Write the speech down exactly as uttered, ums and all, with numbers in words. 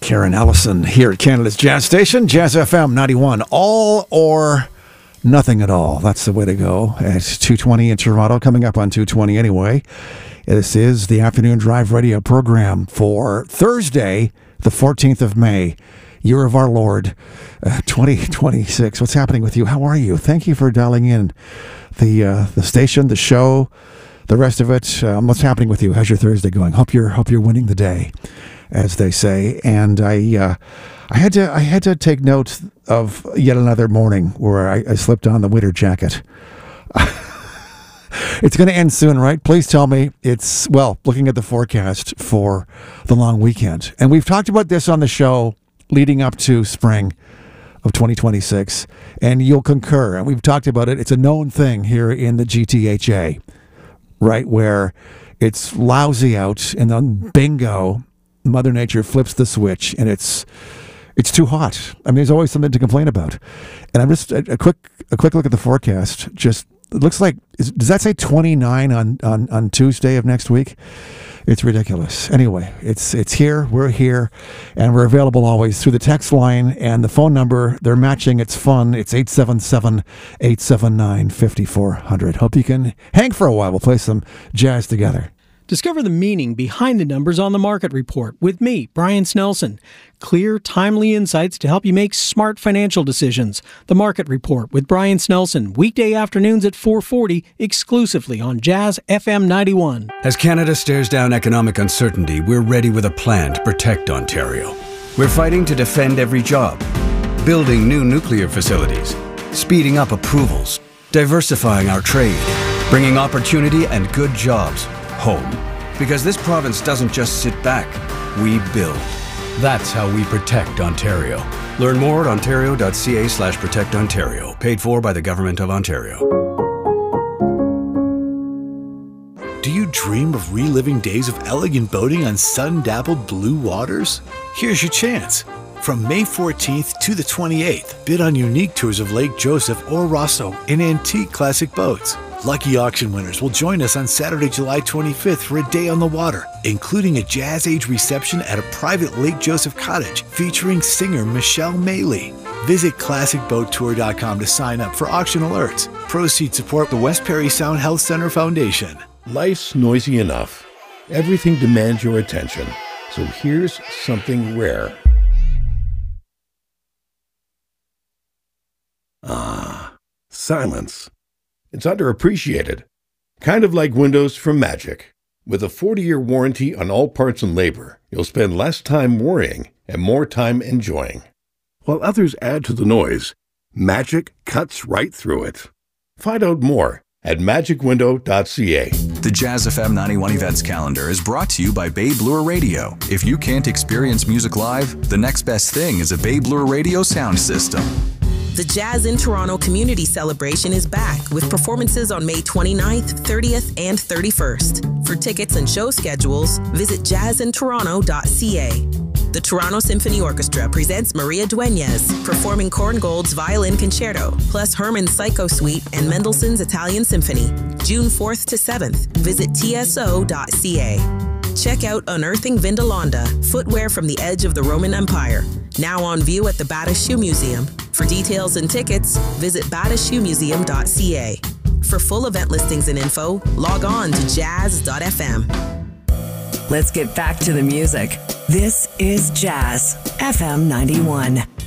Karen Allison here at Canada's Jazz Station, Jazz F M ninety-one. All or nothing at all. That's the way to go. At two twenty in Toronto, coming up on two twenty anyway. This is the Afternoon Drive radio program for Thursday, the fourteenth of May, year of our Lord, uh, twenty twenty-six. What's happening with you? How are you? Thank you for dialing in the uh, the station, the show, the rest of it. Um, what's happening with you? How's your Thursday going? Hope you're hope you're winning the day, as they say. And I uh, I had to I had to take note of yet another morning where I, I slipped on the winter jacket. It's going to end soon, right? Please tell me it's, well, looking at the forecast for the long weekend. And we've talked about this on the show leading up to spring of twenty twenty-six, and you'll concur. And we've talked about it. It's a known thing here in the G T H A, right, where it's lousy out, and then bingo, Mother Nature flips the switch, and it's it's too hot. I mean, there's always something to complain about. And I'm just, a, a quick a quick look at the forecast, just, it looks like, is, does that say twenty-nine on, on, on Tuesday of next week? It's ridiculous. Anyway, it's it's here, we're here, and we're available always through the text line and the phone number. They're matching. It's fun. It's eight seven seven, eight seven nine, five four zero zero. Hope you can hang for a while. We'll play some jazz together. Discover the meaning behind the numbers on the Market Report with me, Brian Snelson. Clear, timely insights to help you make smart financial decisions. The Market Report with Brian Snelson, weekday afternoons at four forty, exclusively on Jazz F M ninety-one. As Canada stares down economic uncertainty, we're ready with a plan to protect Ontario. We're fighting to defend every job, building new nuclear facilities, speeding up approvals, diversifying our trade, bringing opportunity and good jobs home. Because this province doesn't just sit back, we build. That's how we protect Ontario. Learn more at ontario.ca slash protect Ontario. Paid for by the Government of Ontario. Do you dream of reliving days of elegant boating on sun-dappled blue waters? Here's your chance. From May fourteenth to the twenty-eighth, bid on unique tours of Lake Joseph or Rosso in antique classic boats. Lucky auction winners will join us on Saturday, July twenty-fifth for a day on the water, including a Jazz Age reception at a private Lake Joseph cottage featuring singer Michelle Maley. Visit classic boat tour dot com to sign up for auction alerts. Proceeds support the West Perry Sound Health Center Foundation. Life's noisy enough. Everything demands your attention. So here's something rare. Ah, silence. It's underappreciated. Kind of like windows from Magic. With a forty-year warranty on all parts and labor, you'll spend less time worrying and more time enjoying. While others add to the noise, Magic cuts right through it. Find out more at magic window dot c a. The Jazz F M ninety-one events calendar is brought to you by Babe Lure Radio. If you can't experience music live, the next best thing is a Babe Lure Radio sound system. The Jazz in Toronto Community Celebration is back with performances on May twenty-ninth, thirtieth, and thirty-first. For tickets and show schedules, visit jazz in toronto dot c a. The Toronto Symphony Orchestra presents Maria Dueñas, performing Korngold's Violin Concerto, plus Hermann's Psycho Suite and Mendelssohn's Italian Symphony. June fourth to seventh. Visit t s o dot c a. Check out Unearthing Vindolanda, footwear from the edge of the Roman Empire. Now on view at the Bata Shoe Museum. For details and tickets, visit bata shoe museum dot c a. For full event listings and info, log on to jazz dot f m. Let's get back to the music. This is Jazz F M ninety-one.